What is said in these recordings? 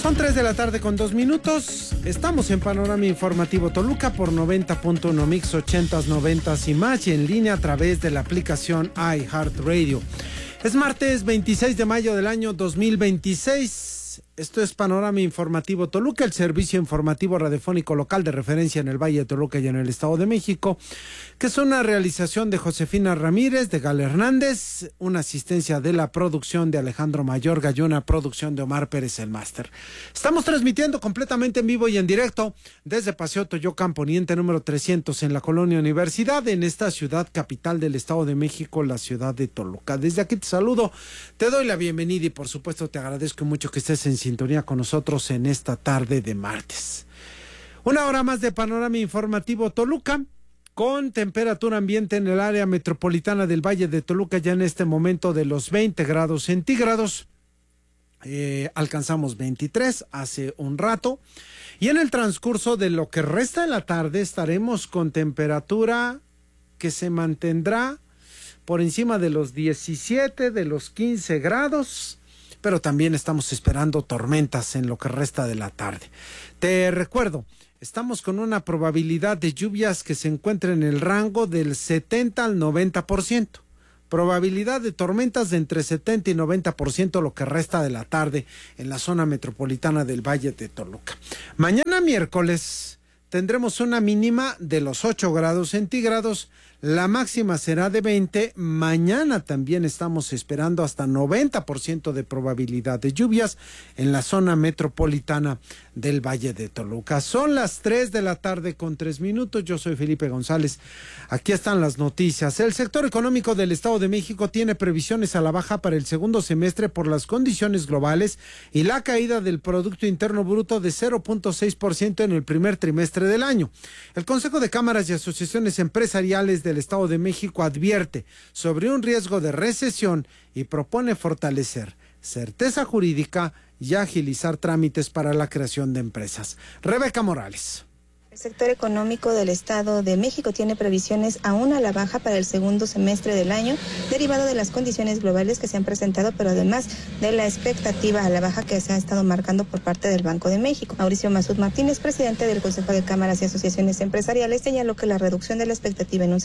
Son 3 de la tarde con 2 minutos. Estamos en Panorama Informativo Toluca por 90.1 Mix 80s, 90s y más, y en línea a través de la aplicación iHeartRadio. Es martes 26 de mayo del año 2026. Esto es Panorama Informativo Toluca, el servicio informativo radiofónico local de referencia en el Valle de Toluca y en el Estado de México, que es una realización de Josefina Ramírez, de Gal Hernández, una asistencia de la producción de Alejandro Mayorga y una producción de Omar Pérez, el máster. Estamos transmitiendo completamente en vivo y en directo desde Paseo Toyocan Poniente número 300 en la Colonia Universidad, en esta ciudad capital del Estado de México, la ciudad de Toluca. Desde aquí te saludo, te doy la bienvenida y por supuesto te agradezco mucho que estés en sintonía con nosotros en esta tarde de martes. Una hora más de Panorama Informativo Toluca, con temperatura ambiente en el área metropolitana del Valle de Toluca ya en este momento de los 20 grados centígrados. Alcanzamos 23 hace un rato, y en el transcurso de lo que resta de la tarde estaremos con temperatura que se mantendrá por encima de los 17, de los 15 grados, pero también estamos esperando tormentas en lo que resta de la tarde. Te recuerdo, estamos con una probabilidad de lluvias que se encuentra en el rango del 70 al 90%. Probabilidad de tormentas de entre 70 y 90% lo que resta de la tarde en la zona metropolitana del Valle de Toluca. Mañana miércoles tendremos una mínima de los 8 grados centígrados, la máxima será de 20, mañana también estamos esperando hasta 90% de probabilidad de lluvias en la zona metropolitana del Valle de Toluca. Son las 3 de la tarde con 3 minutos, yo soy Felipe González, aquí están las noticias. El sector económico del Estado de México tiene previsiones a la baja para el segundo semestre por las condiciones globales y la caída del Producto Interno Bruto de 0.6% en el primer trimestre del año. El Consejo de Cámaras y Asociaciones Empresariales del Estado de México advierte sobre un riesgo de recesión y propone fortalecer certeza jurídica y agilizar trámites para la creación de empresas. Rebeca Morales. El sector económico del Estado de México tiene previsiones aún a la baja para el segundo semestre del año, derivado de las condiciones globales que se han presentado, pero además de la expectativa a la baja que se ha estado marcando por parte del Banco de México. Mauricio Masud Martínez, presidente del Consejo de Cámaras y Asociaciones Empresariales, señaló que la reducción de la expectativa en un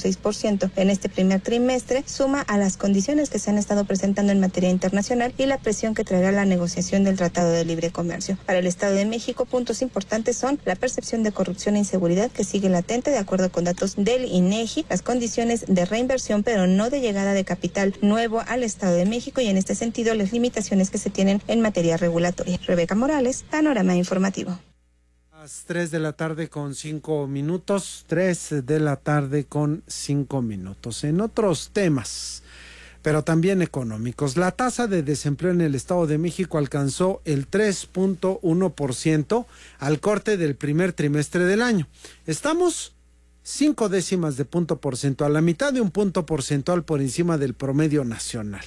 0.6% en este primer trimestre suma a las condiciones que se han estado presentando en materia internacional y la presión que traerá la negociación del Tratado de Libre Comercio. Para el Estado de México, puntos importantes son la percepción de corrupción e inseguridad que sigue latente, de acuerdo con datos del INEGI, las condiciones de reinversión pero no de llegada de capital nuevo al Estado de México, y en este sentido las limitaciones que se tienen en materia regulatoria. Rebeca Morales, Panorama Informativo. Las 3 de la tarde con 5 minutos, 3 de la tarde con 5 minutos. En otros temas, pero también económicos, la tasa de desempleo en el Estado de México alcanzó el 3.1% al corte del primer trimestre del año. Estamos 0.5 décimas de punto porcentual, la mitad de un punto porcentual por encima del promedio nacional.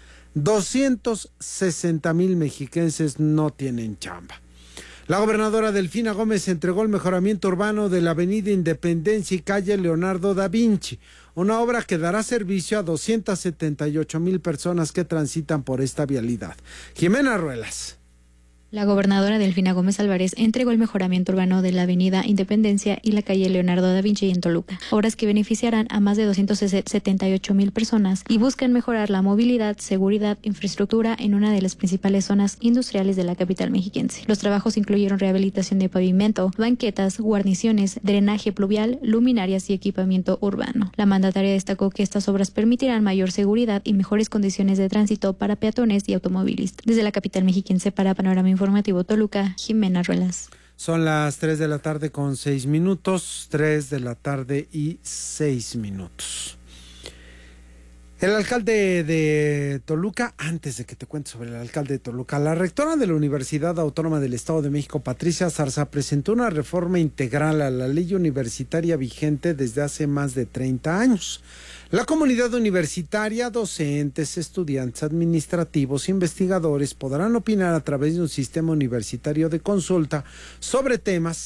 260,000 mexiquenses no tienen chamba. La gobernadora Delfina Gómez entregó el mejoramiento urbano de la avenida Independencia y calle Leonardo da Vinci, una obra que dará servicio a 278,000 personas que transitan por esta vialidad. Jimena Ruelas. La gobernadora Delfina Gómez Álvarez entregó el mejoramiento urbano de la avenida Independencia y la calle Leonardo da Vinci en Toluca, obras que beneficiarán a más de 278,000 personas y buscan mejorar la movilidad, seguridad, infraestructura en una de las principales zonas industriales de la capital mexiquense. Los trabajos incluyeron rehabilitación de pavimento, banquetas, guarniciones, drenaje pluvial, luminarias y equipamiento urbano. La mandataria destacó que estas obras permitirán mayor seguridad y mejores condiciones de tránsito para peatones y automovilistas. Desde la capital mexiquense para Panorama Informativo Toluca, Jimena Ruelas. Son las 3 de la tarde con 6 minutos, 3 de la tarde y 6 minutos. El alcalde de Toluca, antes de que te cuente sobre el alcalde de Toluca, la rectora de la Universidad Autónoma del Estado de México, Patricia Zarza, presentó una reforma integral a la ley universitaria vigente desde hace más de 30 años. La comunidad universitaria, docentes, estudiantes, administrativos, investigadores podrán opinar a través de un sistema universitario de consulta sobre temas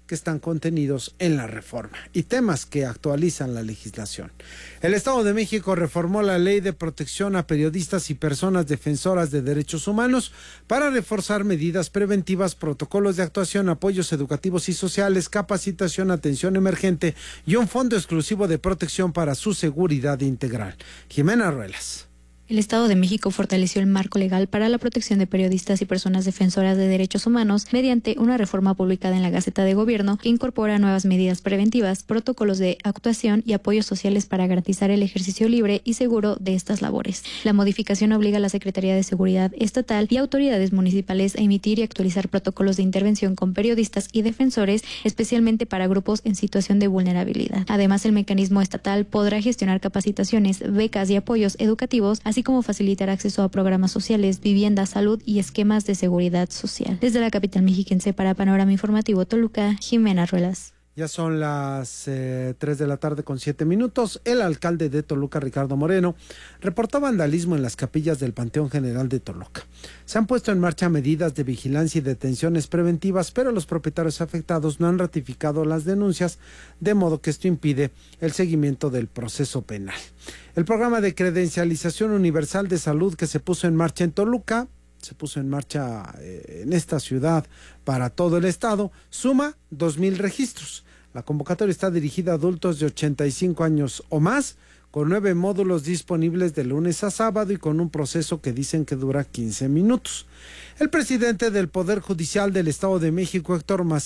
que están contenidos en la reforma y temas que actualizan la legislación. El Estado de México reformó la Ley de Protección a Periodistas y Personas Defensoras de Derechos Humanos para reforzar medidas preventivas, protocolos de actuación, apoyos educativos y sociales, capacitación, atención emergente y un fondo exclusivo de protección para su seguridad integral. Jimena Ruelas. El Estado de México fortaleció el marco legal para la protección de periodistas y personas defensoras de derechos humanos mediante una reforma publicada en la Gaceta de Gobierno que incorpora nuevas medidas preventivas, protocolos de actuación y apoyos sociales para garantizar el ejercicio libre y seguro de estas labores. La modificación obliga a la Secretaría de Seguridad Estatal y autoridades municipales a emitir y actualizar protocolos de intervención con periodistas y defensores, especialmente para grupos en situación de vulnerabilidad. Además, el mecanismo estatal podrá gestionar capacitaciones, becas y apoyos educativos, así como facilitar acceso a programas sociales, vivienda, salud y esquemas de seguridad social. Desde la capital mexiquense para Panorama Informativo Toluca, Jimena Ruelas. Ya son las 3 de la tarde con 7 minutos. El alcalde de Toluca, Ricardo Moreno, reportó vandalismo en las capillas del Panteón General de Toluca. Se han puesto en marcha medidas de vigilancia y detenciones preventivas, pero los propietarios afectados no han ratificado las denuncias, de modo que esto impide el seguimiento del proceso penal. El programa de credencialización universal de salud que se puso en marcha en Toluca, se puso en marcha en esta ciudad para todo el estado, suma 2,000 registros. La convocatoria está dirigida a adultos de 85 años o más, con 9 módulos disponibles de lunes a sábado y con un proceso que dicen que dura 15 minutos. El presidente del Poder Judicial del Estado de México, Héctor Maciel